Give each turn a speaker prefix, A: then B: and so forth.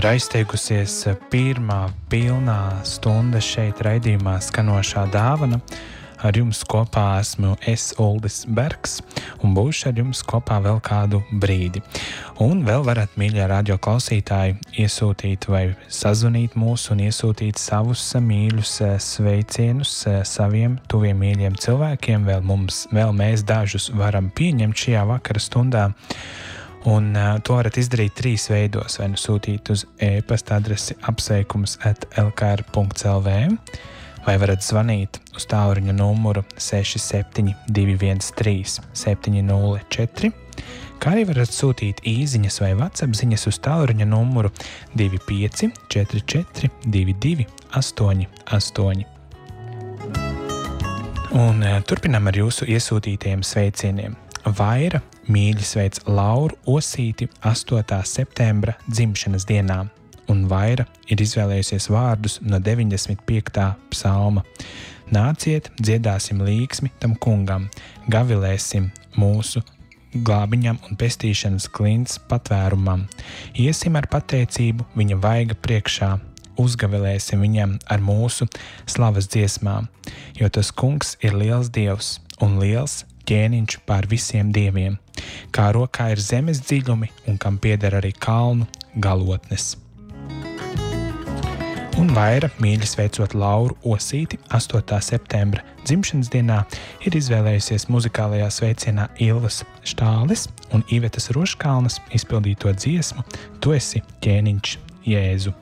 A: Ir aizteigusies pirmā pilnā stunda šeit raidījumā skanošā dāvana. Ar jums kopā esmu es, Uldis Bergs, un būšu ar jums kopā vēl kādu brīdi. Un vēl varat, mīļie radio klausītāji, iesūtīt vai sazvanīt mūs un iesūtīt savus mīļus sveicienus saviem tuviem mīļiem cilvēkiem. Vēl mēs dažus varam pieņemt šajā vakara stundā. Un to varat izdarīt 3 veidos, vai nu sūtīt uz e-pasta adresi apsveikums@lkr.lv, vai varat zvanīt uz tālruņa numuru 67213704, kā arī varat sūtīt īziņas vai WhatsApp ziņas uz tālruņa numuru 2544 2288. Un turpinām ar jūsu iesūtītajiem sveicieniem. Vaira mīļi sveic Lauru Osīti 8. septembra dzimšanas dienā, un Vaira ir izvēlējusies vārdus no 95. psalma. Nāciet, dziedāsim līksmi tam kungam, gavilēsim mūsu glābiņam un pestīšanas klints patvērumam. Iesim ar pateicību viņa vaiga priekšā, uzgavilēsim viņam ar mūsu slavas dziesmām, jo tas kungs ir liels dievs un liels ķēniņš pār visiem dieviem, kā rokā ir zemes dziļumi un kam pieder arī kalnu galotnes. Un Vaira, mīļi sveicot Lauru Osīti 8. septembra dzimšanas dienā, ir izvēlējusies muzikālajā sveicienā Ilvas Štāles un Ivetas Roškalnas izpildīto dziesmu Tu esi ķēniņš Jēzu.